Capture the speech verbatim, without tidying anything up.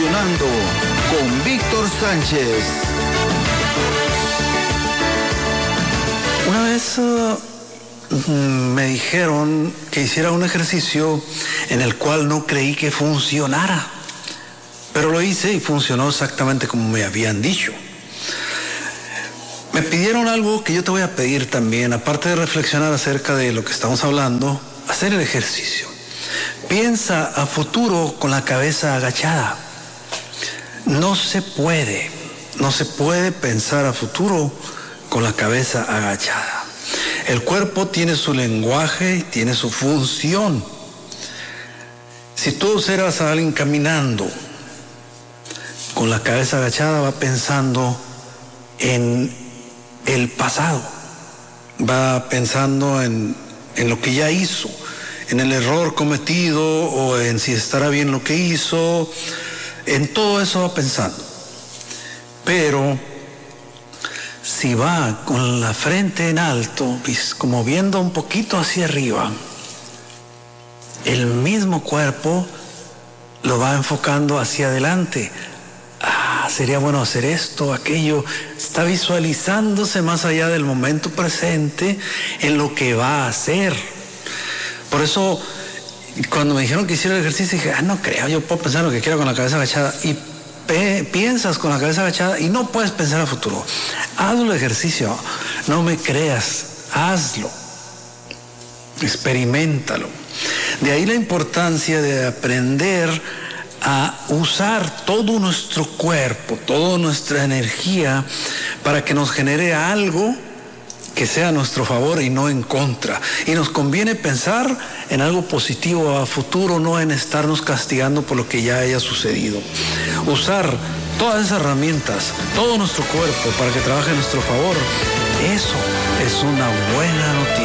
Evolucionando con Víctor Sánchez. Una vez uh, me dijeron que hiciera un ejercicio en el cual no creí que funcionara, pero lo hice y funcionó exactamente como me habían dicho. Me pidieron algo que yo te voy a pedir también, aparte de reflexionar acerca de lo que estamos hablando, hacer el ejercicio. Piensa a futuro con la cabeza agachada. No se puede, no se puede pensar a futuro con la cabeza agachada. El cuerpo tiene su lenguaje y tiene su función. Si tú observas a alguien caminando con la cabeza agachada, va pensando en el pasado, va pensando en, en lo que ya hizo, en el error cometido o en si estará bien lo que hizo, en todo eso va pensando. Pero si va con la frente en alto, como viendo un poquito hacia arriba, el mismo cuerpo lo va enfocando hacia adelante. Ah, sería bueno hacer esto, aquello. Está visualizándose más allá del momento presente en lo que va a hacer. Por eso, cuando me dijeron que hiciera el ejercicio, dije, ah, no creo, yo puedo pensar lo que quiera con la cabeza agachada. Y pe- piensas con la cabeza agachada y no puedes pensar a futuro. Hazlo el ejercicio, no me creas, hazlo. Experiméntalo. De ahí la importancia de aprender a usar todo nuestro cuerpo, toda nuestra energía para que nos genere algo que sea a nuestro favor y no en contra. Y nos conviene pensar en algo positivo a futuro, no en estarnos castigando por lo que ya haya sucedido. Usar todas esas herramientas, todo nuestro cuerpo para que trabaje a nuestro favor, eso es una buena noticia.